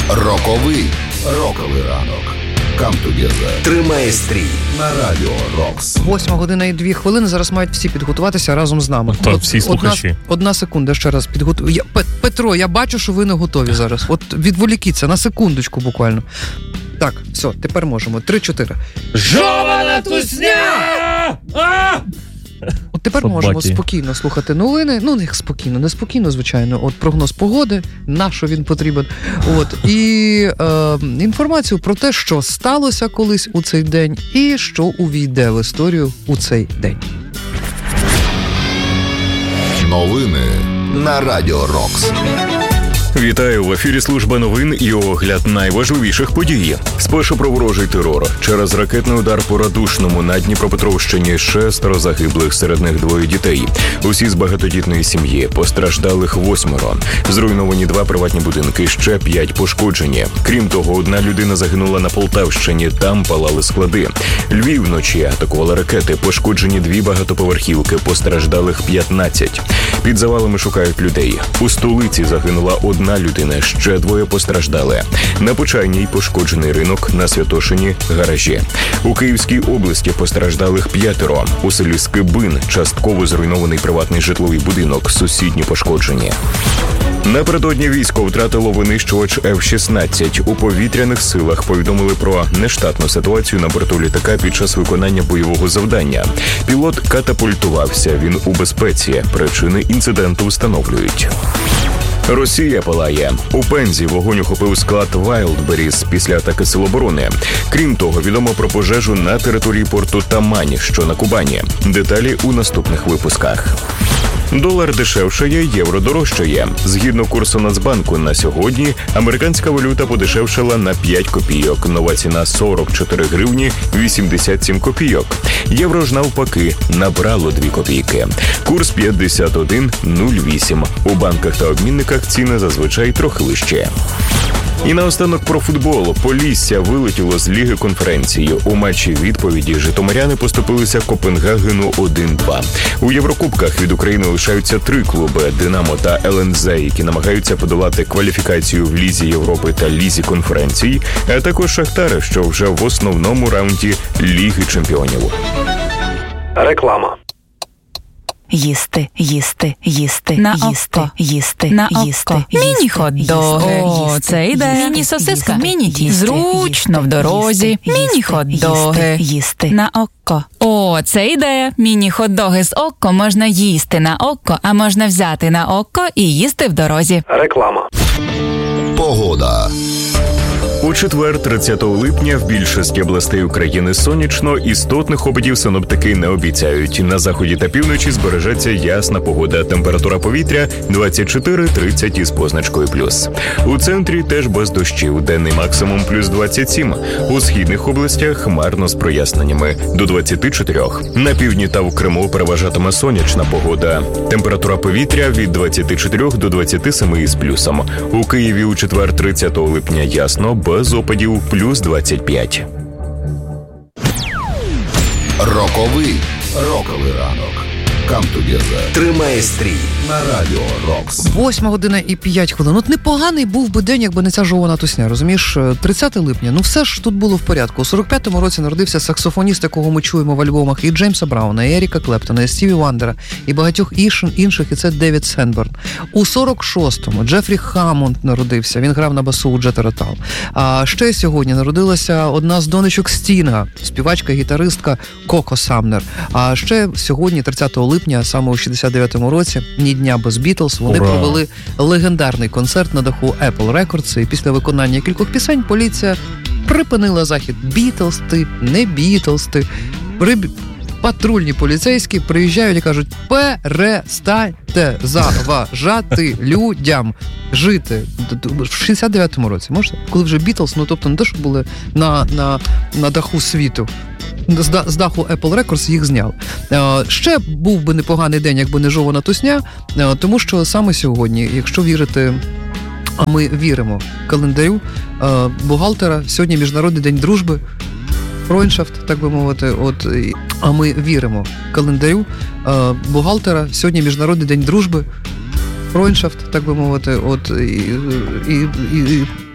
Роковий ранок. Come together. Тримає стрій на Радіо Рокс. 8:02. Зараз мають всі підготуватися разом з нами. Так, всі слухачі. Одна секунда, ще раз підготую. Петро, я бачу, що ви не готові зараз. От відволікіться на секундочку буквально. Так, все, тепер можемо. 3-4. Жована тусня! От тепер можемо спокійно слухати новини. Ну, не спокійно, не спокійно, звичайно. От прогноз погоди, на що він потрібен. От, і інформацію про те, що сталося колись у цей день і що увійде в історію у цей день. Новини на Радіо Рокс. Вітаю, в ефірі служба новин і огляд найважливіших подій. Спершу про ворожий терор. Через ракетний удар по Радушному на Дніпропетровщині 6 загиблих, серед них 2 дітей. Усі з багатодітної сім'ї, постраждалих 8. Зруйновані 2 приватні будинки, ще 5 пошкоджені. Крім того, 1 людина загинула на Полтавщині, там палали склади. Львів вночі атакували ракети, пошкоджені 2 багатоповерхівки, постраждалих 15. Під завалами шукають людей. У столиці загинула 1 людина, ще 2 постраждали. На Почайній пошкоджений ринок, на Святошині – гаражі. У Київській області постраждалих 5. У селі Скибин частково зруйнований приватний житловий будинок, сусідні пошкоджені. Напередодні військо втратило винищувач F-16. У повітряних силах повідомили про нештатну ситуацію на борту літака під час виконання бойового завдання. Пілот катапультувався, він у безпеці. Причини інциденту встановлюють. Росія палає. У Пензі вогонь охопив склад Wildberries після атаки Сил оборони. Крім того, відомо про пожежу на території порту Тамань, що на Кубані. Деталі у наступних випусках. Долар дешевшає, євро дорожчає. Згідно курсу Нацбанку на сьогодні, американська валюта подешевшала на 5 копійок. Нова ціна 44 гривні 87 копійок. Євро ж навпаки набрало 2 копійки. Курс 51,08. У банках та обмінниках ціни зазвичай трохи вищі. І наостанок про футбол. Полісся вилетіло з Ліги конференції. У матчі відповіді житомиряни поступилися Копенгагену 1-2. У Єврокубках від України лишаються 3 клуби – «Динамо» та ЛНЗ, які намагаються подолати кваліфікацію в Лізі Європи та Лізі конференцій, а також Шахтар, що вже в основному раунді Ліги чемпіонів. Реклама. Їсти, на око, їсти. Міні-хот-доги. О, це ідея. Міні-сосиска. Міні-тісті. Зручно в дорозі. Міні-хот-доги. Їсти. На око. О, це ідея. Міні-хот-доги з око можна їсти на око, а можна взяти на око і їсти в дорозі. Реклама. Погода. У четвер, 30 липня, в більшості областей України сонячно, істотних опадів синоптики не обіцяють. На заході та півночі збережеться ясна погода. Температура повітря 24-30 із позначкою плюс. У центрі теж без дощів. Денний максимум плюс 27. У східних областях хмарно з проясненнями до 24. На півдні та в Криму переважатиме сонячна погода. Температура повітря від 24 до 27 із плюсом. У Києві у четвер, 30 липня ясно, без опадів плюс 25. Роковий ранок. Come together. Тримає стрій на Радіо Рокс. 8:05. От непоганий був би день, якби не ця жована тусня, розумієш? 30 липня, ну все ж тут було в порядку. У 45-му році народився саксофоніст, якого ми чуємо в альбомах і Джеймса Брауна, і Еріка Клептона, і Стіві Вандера, і багатьох інших, і це Девід Сенберн. У 46-му Джефрі Хаммонд народився, він грав на басу у Джета Ротал. А ще сьогодні народилася одна з донечок Стінга, співачка-гітаристка Коко Самнер. А ще сьогодні, 30 липня, саме у 69-му році, ні дня без Бітлз, вони провели легендарний концерт на даху Apple Records, і після виконання кількох пісень поліція припинила захід. Бітлз ти, не Бітлз ти. Патрульні поліцейські приїжджають і кажуть: перестаньте заважати людям жити. В 69-му році, можете? Коли вже Бітлз, ну тобто не те, що були на даху світу, з даху Apple Records їх зняв. Ще був би непоганий день, якби не жована тусня, тому що саме сьогодні, якщо вірити, а ми віримо календарю бухгалтера, сьогодні Міжнародний день дружби, Фройндшафт, так би мовити, а ми віримо календарю бухгалтера, сьогодні Міжнародний день дружби, Фройндшафт, так би мовити,